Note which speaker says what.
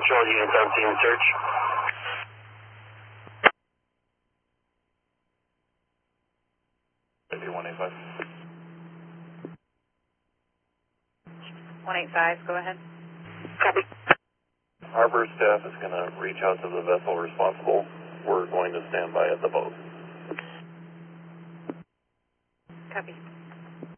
Speaker 1: Patrol units on scene search.
Speaker 2: Maybe 185.
Speaker 3: 185, go ahead.
Speaker 1: Copy.
Speaker 2: Harbor staff is going to reach out to the vessel responsible. We're going to stand by at the boat.
Speaker 3: Copy.